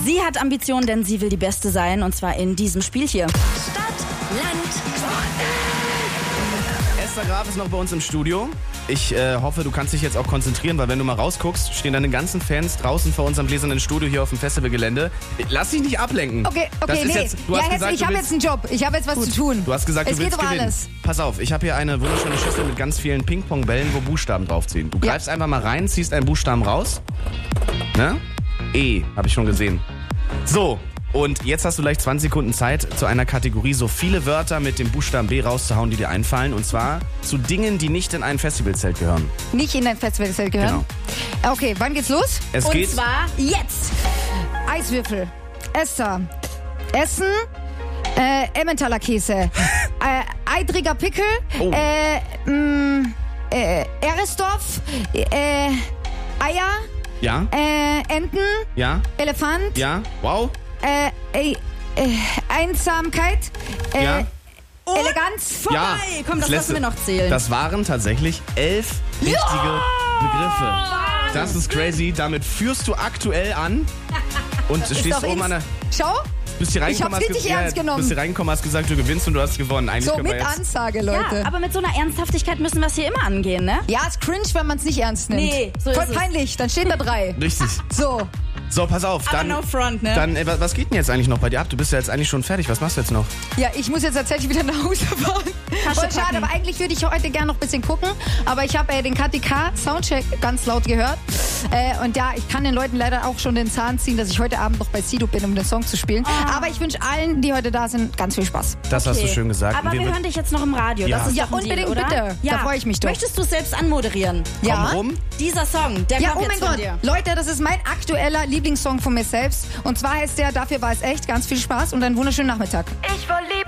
Sie hat Ambitionen, denn sie will die Beste sein, und zwar in diesem Spiel hier. Stadt, Land, Esther Graf ist noch bei uns im Studio. Ich hoffe, du kannst dich jetzt auch konzentrieren, weil wenn du mal rausguckst, stehen deine ganzen Fans draußen vor unserem gläsernen Studio hier auf dem Festivalgelände. Lass dich nicht ablenken. Okay, Das ist nee. jetzt, du hast gesagt, ich habe jetzt einen Job. Ich habe jetzt was zu tun. Du hast gesagt, es du willst geht um gewinnen. alles. Pass auf, ich habe hier eine wunderschöne Schüssel mit ganz vielen Ping-Pong-Bällen, wo Buchstaben draufziehen. Du greifst einfach mal rein, ziehst einen Buchstaben raus. Ne? E, habe ich schon gesehen. So, und jetzt hast du gleich 20 Sekunden Zeit, zu einer Kategorie so viele Wörter mit dem Buchstaben B rauszuhauen, die dir einfallen. Und zwar zu Dingen, die nicht in ein Festivalzelt gehören. Nicht in dein Festivalzelt gehören? Genau. Okay, wann geht's los? Es geht. Und zwar jetzt. Eiswürfel, Esther, Essen, Emmentaler Käse, Eidriger Pickel, Oh. Eresdorf, Eier, Ja? Enten, Ja? Elefant, Ja? Wow? Einsamkeit, Ja? Eleganz. Vorbei. Ja. Komm, das lassen wir noch zählen. Das waren tatsächlich 11 richtige Begriffe. Das ist crazy. Damit führst du aktuell an. Und stehst oben an der... Schau, Bist hier Ich hab's reingekommen, richtig ernst genommen. bist hier reingekommen, hast gesagt, du gewinnst und du hast gewonnen. Eigentlich so können wir mit jetzt... Ansage, Leute. Ja, aber mit so einer Ernsthaftigkeit müssen wir es hier immer angehen, ne? Ja, ist cringe, wenn man es nicht ernst nimmt. Nee, so Voll ist es. peinlich, dann stehen da 3. Richtig. So, So, pass auf. Aber Dann, no front, ne? dann was geht denn jetzt eigentlich noch bei dir ab? Du bist ja jetzt eigentlich schon fertig. Was machst du jetzt noch? ja, ich muss jetzt tatsächlich wieder nach Hause fahren. Tasche Voll schade, packen. aber eigentlich würde ich heute gerne noch ein bisschen gucken. Aber ich habe den KTK Soundcheck ganz laut gehört. Und ja, ich kann den Leuten leider auch schon den Zahn ziehen, dass ich heute Abend noch bei Sido bin, um den Song zu spielen. Aber ich wünsche allen, die heute da sind, ganz viel Spaß. Das hast du Okay. schön gesagt. Aber Und wir hören dich jetzt noch im Radio. Ja. Das ist Ja, doch ein unbedingt, Deal, oder? bitte. Ja. Da freue ich mich doch. Möchtest du es selbst anmoderieren? Ja. Komm rum. Dieser Song, der Ja, kommt oh mein jetzt von Gott. dir. Leute, das ist mein aktueller Lieblingssong von mir selbst. Und zwar heißt der Dafür war es echt. Ganz viel Spaß und einen wunderschönen Nachmittag. Ich war lieb.